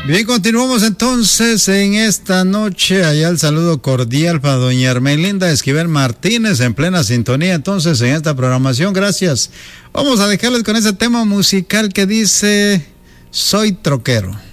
Bien, continuamos entonces en esta noche. Allá el saludo cordial para doña Hermelinda Esquivel Martínez en plena sintonía entonces en esta programación. Gracias. Vamos a dejarles con ese tema musical que dice Soy Troquero.